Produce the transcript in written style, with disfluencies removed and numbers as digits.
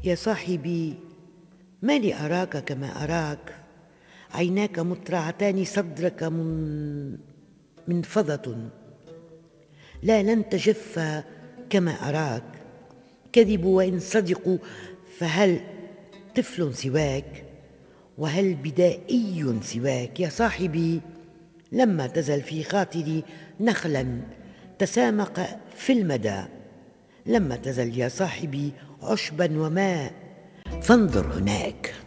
يا صاحبي، ما لي أراك كما أراك، عيناك مطرعتان، صدرك منفضة، لا لن تجف كما أراك. كذبوا وإن صدقوا، فهل طفل سواك؟ وهل بدائي سواك؟ يا صاحبي، لما تزل في خاطري نخلا تسامق في المدى، لما تزل يا صاحبي عشبا وماء، فانظر هناك.